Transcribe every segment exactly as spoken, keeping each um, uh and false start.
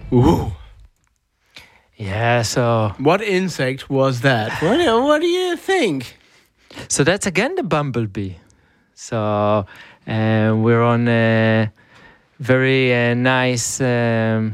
Ooh. Yeah, so... What insect was that? What do, what do you think? So that's again the bumblebee. So uh, we're on a very uh, nice um,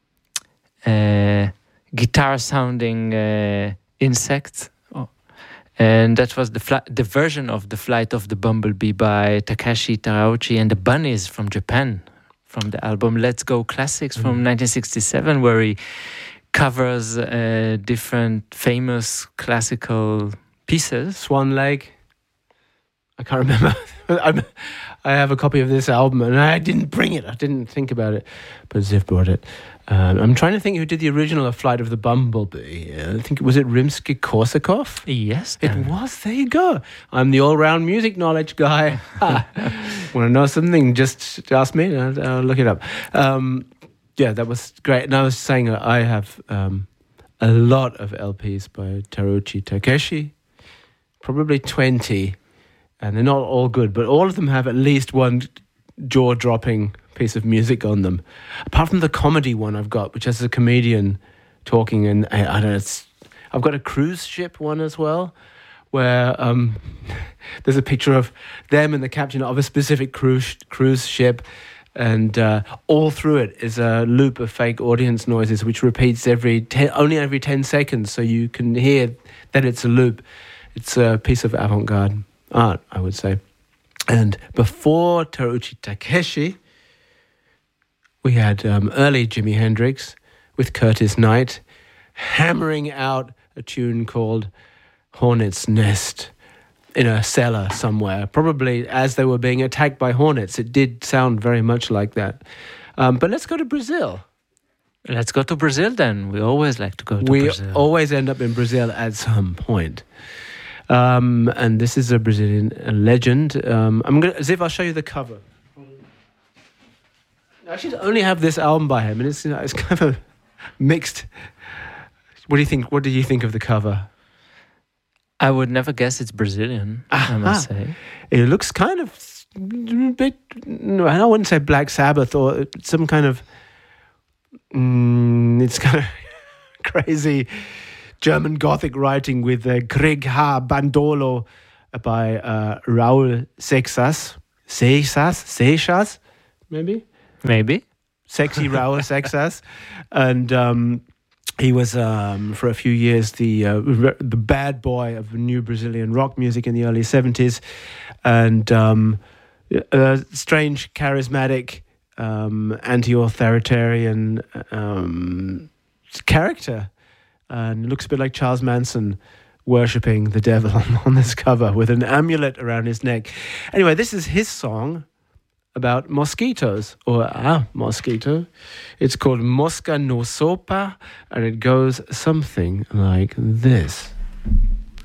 uh, guitar-sounding uh, insect. Oh. And that was the fl- the version of The Flight of the Bumblebee by Takeshi Terauchi and the Bunnies from Japan, from the album Let's Go Classics from mm. nineteen sixty-seven, where he covers uh, different famous classical pieces. Swan Lake. I can't remember. I'm, I have a copy of this album and I didn't bring it. I didn't think about it, but Ziv brought it. Um, I'm trying to think who did the original of Flight of the Bumblebee. Uh, I think, was it Rimsky-Korsakov? Yes. It um, was. There you go. I'm the all-round music knowledge guy. Want to know something? Just ask me and I'll, I'll look it up. Um, yeah, that was great. And I was saying uh, I have um, a lot of L Ps by Terauchi Takeshi, probably twenty, and they're not all good, but all of them have at least one jaw-dropping piece of music on them. Apart from the comedy one I've got, which has a comedian talking, and I, I don't know, it's, I've got a cruise ship one as well, where um, there's a picture of them and the captain of a specific cruise cruise ship, and uh, all through it is a loop of fake audience noises, which repeats every ten, only every ten seconds, so you can hear that it's a loop. It's a piece of avant-garde art, I would say. And before Terauchi Takeshi, we had um, early Jimi Hendrix with Curtis Knight hammering out a tune called Hornet's Nest in a cellar somewhere, probably as they were being attacked by hornets. It did sound very much like that. Um, but let's go to Brazil. Let's go to Brazil then. We always like to go to we Brazil. We always end up in Brazil at some point. Um, and this is a Brazilian legend. Um, I'm gonna, as if I'll show you the cover. I should only have this album by him, and it's, you know, it's kind of mixed. What do you think? What do you think of the cover? I would never guess it's Brazilian, Aha. I must say. It looks kind of a bit, no, I wouldn't say Black Sabbath or some kind of, mm, it's kind of crazy German Gothic writing with uh, Greg Ha Bandolo by uh, Raul Seixas. Seixas? Seixas? Maybe? Maybe. Sexy Raul Seixas. And um, he was, um, for a few years, the uh, re- the bad boy of new Brazilian rock music in the early seventies. And um, a strange, charismatic, um, anti-authoritarian um, character. And it looks a bit like Charles Manson worshipping the devil on, on this cover with an amulet around his neck. Anyway, this is his song about mosquitoes, or a mosquito. It's called Mosca no Sopa, and it goes something like this.